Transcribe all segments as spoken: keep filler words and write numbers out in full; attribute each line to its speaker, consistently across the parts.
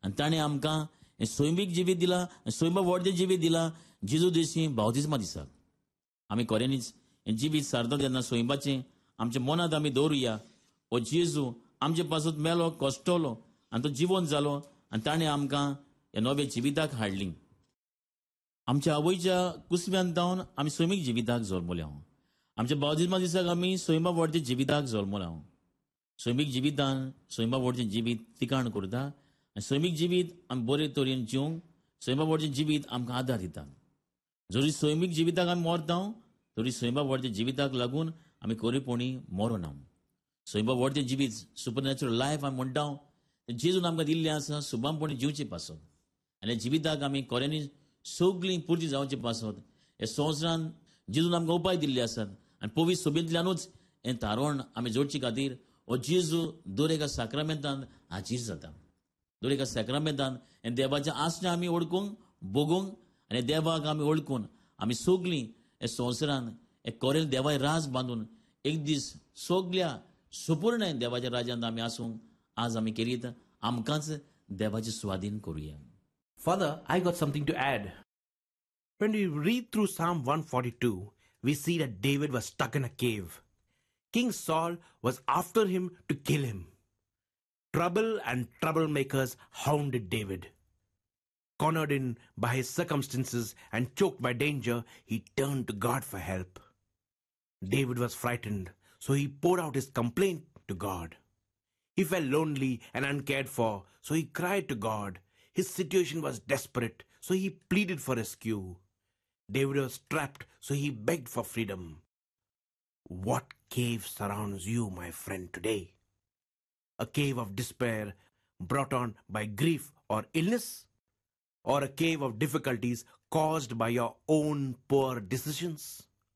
Speaker 1: आनी ताणें आमकां हें सैमीक जिवीत दिलां, सैम व्हडलें जिवीत दिलां जेजू दिशी बावतिस्मा दिसाक. आमी खऱ्यांनीच हें जिवीत सारता तेन्ना सैमाचें आमच्या मनांत आमी दवरुया. हो जेजू आमचे पासून मेलो, कश्टलो आनी तो जिवंत जालो आनी ताणें आमकां ह्या नव्या जिविताक हाडलीं. आमच्या आवयच्या कुसम्यान जावन आमी सैमीक जिविताक जल्मले हांव. आमच्या बावतिस्मा दिसाक आमी सैमा व्हडच्या जिविताक जल्मले हांव. सैमीक जिवितान सैमा व्हडचें जिवीत तिकाण करता आनी सैमीक जिवीत आमी बरे तरेन जिवंक सैमा व्हडचें जिवीत आमकां आदार दिता. जरी सैमीक जिविताक आमी मरता तरी सैमा व्हडच्या जिविताक लागून आमी खरेपणी मरना. सैमा व्हडचें जिवीत सुपरनॅचरल लायफ आमी म्हणटा जेजून आमकां दिल्लें आसा सुबामपणी जिवचें पासत आनी ह्या जिविताक आमी खऱ्यांनी सगळीं पुर्ती जावचें पासत. हे संवसारान जेजून आमकां उपाय दिल्ले आसात आनी पवित्र सोबेंतल्यानूच हें तारण आमी जोडचे खातीर हो जेजू दर एका साक्रामेंतान हाजीर जाता. दर एका साक्रामेंतान हें देवाचें आसना आमी ओळखूंक बगूंक आनी देवाक आमी ओळखून आमी सगळीं हे संवसारान हे कोरेल देवाय राज बांदून एक दीस सगळ्या सुपूर्ण देवाच्या राज्यांत आमी आसूंक आज आमी केलीत. आमकांच देवाचें स्वाधीन करुया.
Speaker 2: Father, I got something to add. When we read through Psalm one forty-two, we see that David was stuck in a cave. King Saul was after him to kill him. Trouble and troublemakers hounded David. Cornered in by his circumstances and choked by danger, he turned to God for help. David was frightened, so he poured out his complaint to God. He felt lonely and uncared for, so he cried to God. His situation was desperate, so he pleaded for rescue. David was trapped, so he begged for freedom. What cave surrounds you, my friend, today? A cave of despair brought on by grief or illness? Or a cave of difficulties caused by your own poor decisions?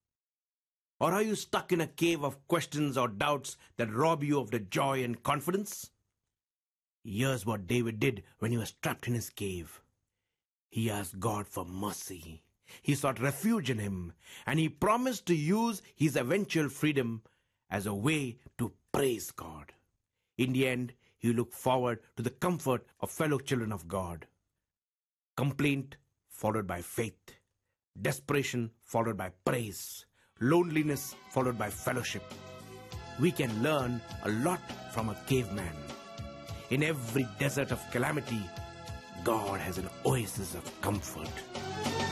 Speaker 2: Or are you stuck in a cave of questions or doubts that rob you of the joy and confidence? Here's what David did when he was trapped in his cave. He asked God for mercy. He sought refuge in him, and he promised to use his eventual freedom as a way to praise God. In the end, he looked forward to the comfort of fellow children of God. Complaint followed by faith. Desperation followed by praise. Loneliness followed by fellowship. We can learn a lot from a caveman. In every desert of calamity, God has an oasis of comfort.